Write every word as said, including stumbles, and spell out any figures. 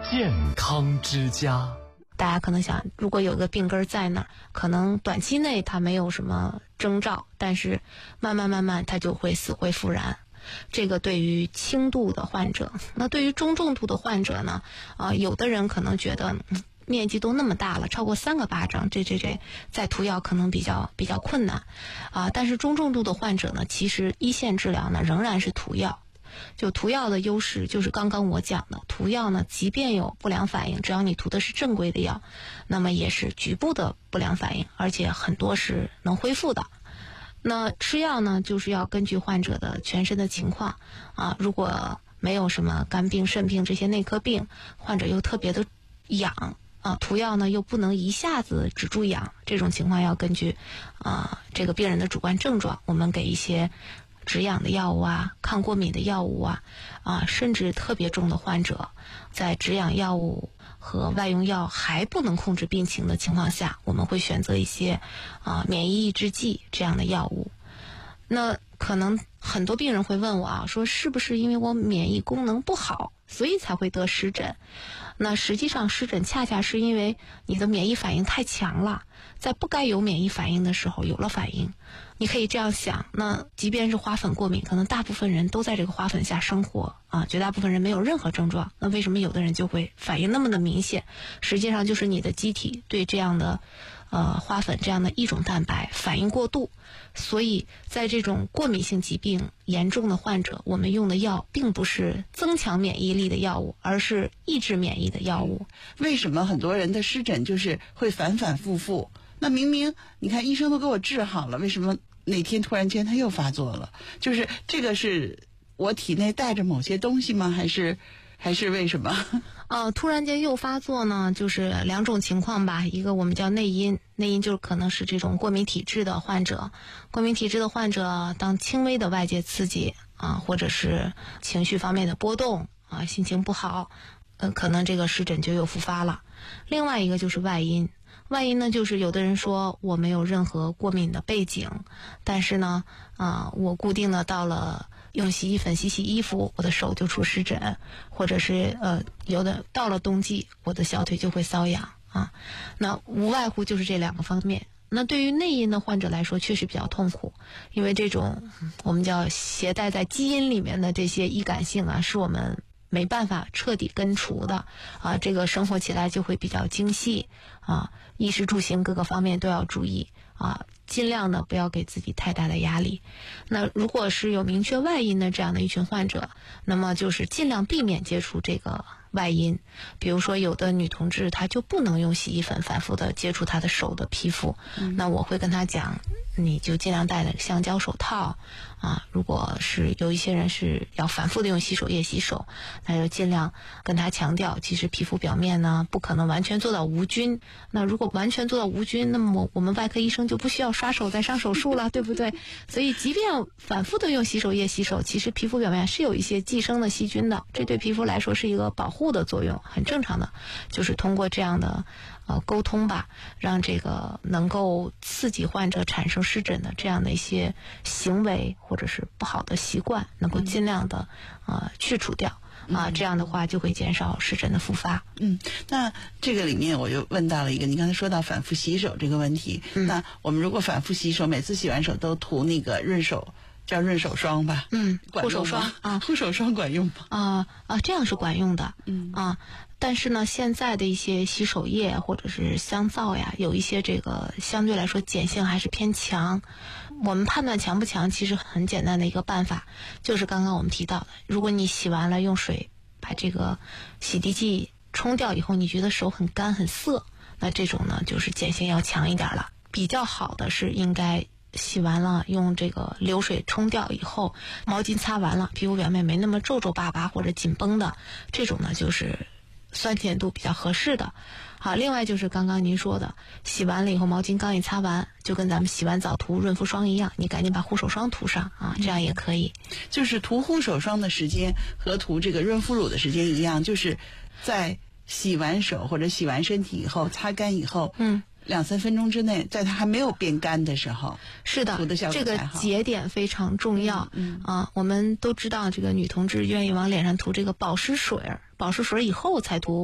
健康之家。 大家可能想，如果有个病根在那儿，可能短期内它没有什么征兆，但是慢慢慢慢它就会死灰复燃。这个对于轻度的患者，那对于中重度的患者呢，啊、呃，有的人可能觉得、嗯、面积都那么大了，超过三个巴掌，这这这再涂药可能比较比较困难，啊、呃，但是中重度的患者呢，其实一线治疗呢仍然是涂药。就涂药的优势就是刚刚我讲的，涂药呢，即便有不良反应，只要你涂的是正规的药，那么也是局部的不良反应，而且很多是能恢复的。那吃药呢，就是要根据患者的全身的情况啊，如果没有什么肝病、肾病这些内科病，患者又特别的痒啊，涂药呢又不能一下子止住痒，这种情况要根据啊这个病人的主观症状，我们给一些止痒的药物啊，抗过敏的药物啊，啊，甚至特别重的患者，在止痒药物和外用药还不能控制病情的情况下，我们会选择一些啊免疫抑制剂这样的药物。那可能很多病人会问我啊，说是不是因为我免疫功能不好，所以才会得湿疹？那实际上湿疹恰恰是因为你的免疫反应太强了，在不该有免疫反应的时候有了反应。你可以这样想，那即便是花粉过敏，可能大部分人都在这个花粉下生活啊，绝大部分人没有任何症状，那为什么有的人就会反应那么的明显？实际上就是你的机体对这样的呃花粉这样的一种蛋白反应过度。所以在这种过敏性疾病严重的患者，我们用的药并不是增强免疫力的药物，而是抑制免疫的药物。 为什么很多人的湿疹就是会反反复复？那明明你看医生都给我治好了，为什么哪天突然间它又发作了？就是这个是我体内带着某些东西吗？还是还是为什么？ 呃，突然间又发作呢，就是两种情况吧。一个我们叫内因，内因就是可能是这种过敏体质的患者，过敏体质的患者当轻微的外界刺激啊，或者是情绪方面的波动啊，心情不好，呃，可能这个湿疹就又复发了。另外一个就是外因。外因呢，就是有的人说我没有任何过敏的背景，但是呢，啊、呃，我固定的到了用洗衣粉洗洗衣服，我的手就出湿疹，或者是呃，有的到了冬季，我的小腿就会瘙痒啊。那无外乎就是这两个方面。那对于内因的患者来说，确实比较痛苦，因为这种我们叫携带在基因里面的这些易感性啊，是我们没办法彻底根除的啊，这个生活起来就会比较精细啊，衣食住行各个方面都要注意啊，尽量呢不要给自己太大的压力。那如果是有明确外因的这样的一群患者，那么就是尽量避免接触这个外因。比如说有的女同志她就不能用洗衣粉反复的接触她的手的皮肤，嗯、那我会跟她讲，你就尽量戴橡胶手套啊。如果是有一些人是要反复的用洗手液洗手，那就尽量跟他强调，其实皮肤表面呢不可能完全做到无菌。那如果完全做到无菌，那么我们外科医生就不需要刷手再上手术了，对不对？所以即便反复的用洗手液洗手，其实皮肤表面是有一些寄生的细菌的，这对皮肤来说是一个保护的作用，很正常的。就是通过这样的呃沟通吧，让这个能够刺激患者产生湿疹的这样的一些行为或者是不好的习惯，能够尽量的呃去除掉啊，这样的话就会减少湿疹的复发。 嗯，那这个里面我就问到了一个，你刚才说到反复洗手这个问题，嗯、那我们如果反复洗手，每次洗完手都涂那个润手，叫润手霜吧？ 嗯，护手霜啊， 护手霜管用吗？ 啊啊，这样是管用的。 嗯啊，但是呢，现在的一些洗手液或者是香皂呀，有一些这个相对来说碱性还是偏强。我们判断强不强，其实很简单的一个办法，就是刚刚我们提到的，如果你洗完了用水把这个洗涤剂冲掉以后，你觉得手很干很涩，那这种呢就是碱性要强一点了。比较好的是应该洗完了用这个流水冲掉以后，毛巾擦完了，皮肤表面没那么皱皱巴巴或者紧绷的，这种呢就是酸碱度比较合适的。好，另外就是刚刚您说的，洗完了以后毛巾刚一擦完，就跟咱们洗完澡涂润肤霜一样，你赶紧把护手霜涂上啊，这样也可以。 就是涂护手霜的时间和涂这个润肤乳的时间一样，就是在洗完手或者洗完身体以后，擦干以后，嗯，两三分钟之内，在它还没有变干的时候， 是的， 涂的效果这个节点非常重要。嗯啊，我们都知道这个女同志愿意往脸上涂这个保湿水，保湿水以后才涂